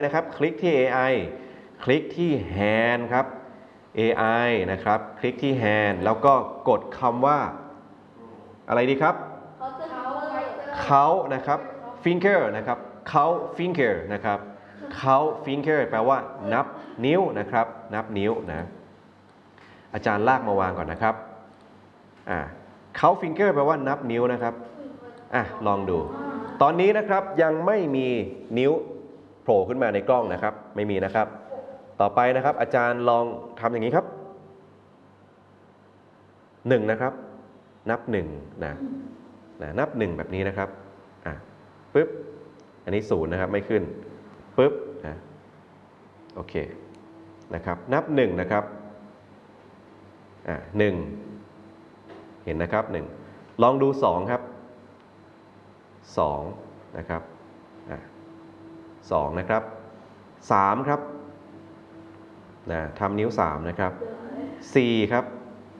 นะครับคลิกที่ AI คลิกที่ hand ครับ AI นะครับคลิกที่ hand แล้วก็กดคำว่าอะไรดีครับเขานะครับ finger นะครับเขา finger นะครับเขา finger แปลว่านับนิ้วนะครับนับนิ้วนะอาจารย์ลากมาวางก่อนนะครับเขา finger แปลว่านับนิ้วนะครับลองดูตอนนี้นะครับยังไม่มีนิ้วโผล่ขึ้นมาในกล้องนะครับไม่มีนะครับต่อไปนะครับอาจารย์ลองทำอย่างนี้ครับ1นะครับนับ1นะนับ1แบบนี้นะครับปึ๊บอันนี้0นะครับไม่ขึ้นปึ๊บโอเคนะครับนับ1นะครับ1เห็นนะครับ1ลองดู2ครับ2นะครับ2นะครับ3ครับทำนิ้ว3นะครับ4ครับ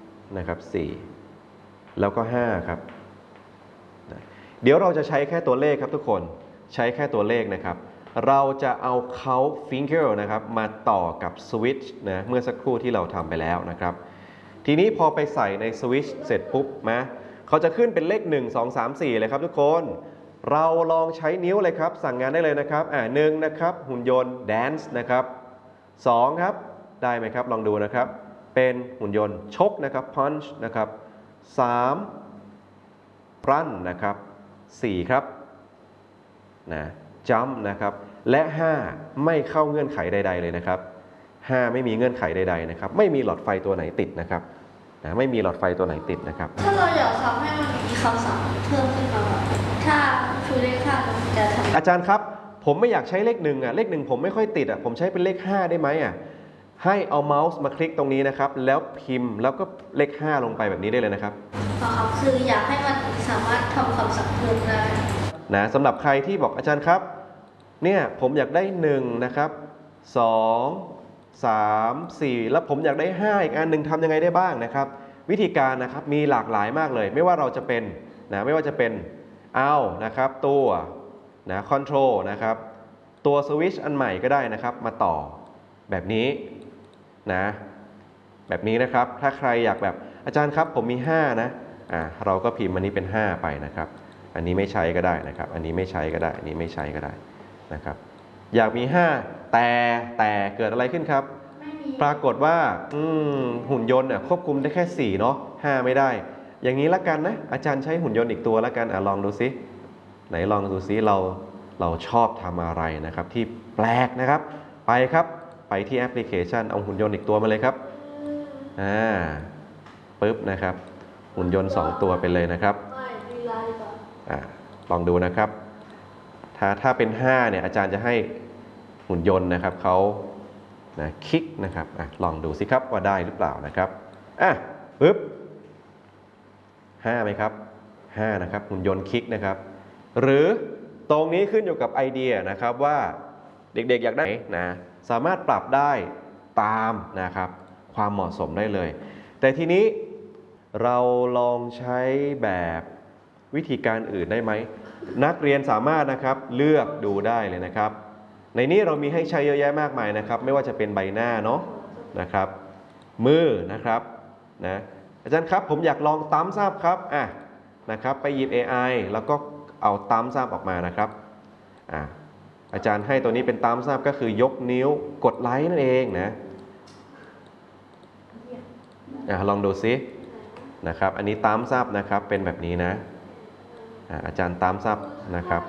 4แล้วก็5ครับเดี๋ยวเราจะใช้แค่ตัวเลขครับทุกคนใช้แค่ตัวเลขนะครับเราจะเอาเขา finger นะครับมาต่อกับ switch นะเมื่อสักครู่ที่เราทำไปแล้วนะครับทีนี้พอไปใส่ใน switch เสร็จปุ๊บเขาจะขึ้นเป็นเลข1 2 3 4เลยครับทุกคนเราลองใช้นิ้วเลยครับสั่งงานได้เลยนะครับ1นะครับหุ่นยนต์ dance นะครับ2ครับได้ไหมครับลองดูนะครับเป็นหุ่นยนต์ชกนะครับ punch นะครับ3 run นะครับ4ครับjump นะครับและ5ไม่เข้าเงื่อนไขใดๆเลยนะครับ5ไม่มีเงื่อนไขใดๆนะครับไม่มีหลอดไฟตัวไหนติดนะครับไม่มีหลอดไฟตัวไหนติดนะครับถ้าเราอยากทำให้มันมีคำสั่งเพิ่มขึ้นมาถ้าคือเลข5เราจะทำอาจารย์ครับผมไม่อยากใช้เลข1เลข1ผมไม่ค่อยติดผมใช้เป็นเลข5ได้ไหมให้เอาเมาส์มาคลิกตรงนี้นะครับแล้วพิมพ์แล้วก็เลข5ลงไปแบบนี้ได้เลยนะครับคืออยากให้มันสามารถทำคำสั่งเพิ่มได้สำหรับใครที่บอกอาจารย์ครับเนี่ยผมอยากได้1นะครับ2 3 4แล้วผมอยากได้5อีกอันหนึ่งทำยังไงได้บ้างนะครับวิธีการนะครับมีหลากหลายมากเลยไม่ว่าเราจะเป็นไม่ว่าจะเป็นเอานะครับตัวcontrol นะครับตัวสวิตช์อันใหม่ก็ได้นะครับมาต่อแบบนี้แบบนี้นะครับถ้าใครอยากแบบอาจารย์ครับผมมี5นะเราก็พิมพ์อันนี้เป็น5ไปนะครับอันนี้ไม่ใช้ก็ได้นะครับอันนี้ไม่ใช้ก็ได้อันนี้ไม่ใช้ก็ได้นะครับอยากมี5แต่เกิดอะไรขึ้นครับปรากฏว่าหุ่นยนต์ควบคุมได้แค่4เนาะ5ไม่ได้อย่างนี้ละกันนะอาจารย์ใช้หุ่นยนต์อีกตัวละกันลองดูซิไหนลองดูซิเราชอบทำอะไรนะครับที่แปลกนะครับไปครับไปที่แอปพลิเคชันเอาหุ่นยนต์อีกตัวมาเลยครับปึ๊บนะครับหุ่นยนต์2ตัวไปเลยนะครับลองดูนะครับถ้าเป็น5เนี่ยอาจารย์จะให้หุ่นยนต์นะครับเขาคลิกนะครับลองดูสิครับว่าได้หรือเปล่านะครับปึ๊บ5ไหมครับ5นะครับหุ่นยนต์คลิกนะครับหรือตรงนี้ขึ้นอยู่กับไอเดียนะครับว่าเด็กๆอยากได้สามารถปรับได้ตามนะครับความเหมาะสมได้เลยแต่ทีนี้เราลองใช้แบบวิธีการอื่นได้ไหมนักเรียนสามารถนะครับเลือกดูได้เลยนะครับในนี้เรามีให้ใช้เยอะแยะมากมายนะครับไม่ว่าจะเป็นใบหน้าเนาะนะครับมือนะครับอาจารย์ครับผมอยากลองตั้มซับครับนะครับไปหยิบ AI แล้วก็เอาตั้มซับออกมานะครับอาจารย์ให้ตัวนี้เป็นตั้มซับก็คือยกนิ้วกดไลค์นั่นเองลองดูซินะครับอันนี้ตั้มซับนะครับเป็นแบบนี้นะอาจารย์ตั้มซับนะครับ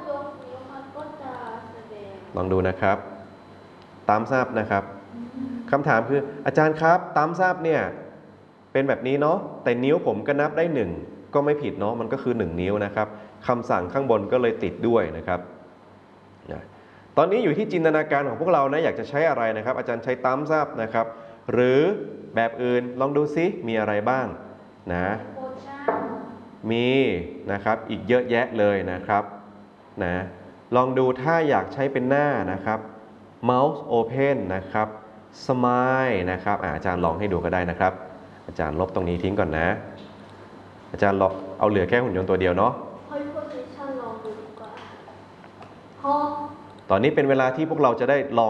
ลองดูนะครับตั้มซับนะครับคำถามคืออาจารย์ครับตั้มซับเนี่ยเป็นแบบนี้เนาะแต่นิ้วผมก็นับได้1ก็ไม่ผิดเนาะมันก็คือ1นิ้วนะครับคำสั่งข้างบนก็เลยติดด้วยนะครับตอนนี้อยู่ที่จินตนาการของพวกเรานะอยากจะใช้อะไรนะครับอาจารย์ใช้ตั้มซับนะครับหรือแบบอื่นลองดูซิมีอะไรบ้างมีนะครับอีกเยอะแยะเลยนะครับลองดูถ้าอยากใช้เป็นหน้านะครับ Mouse Open นะครับ Smile นะครับอาจารย์ลองให้ดูก็ได้นะครับอาจารย์ลบตรงนี้ทิ้งก่อนนะอาจารย์ลองเอาเหลือแค่หุ่นยนต์ตัวเดียวเนาะตอนนี้เป็นเวลาที่พวกเราจะได้ลอง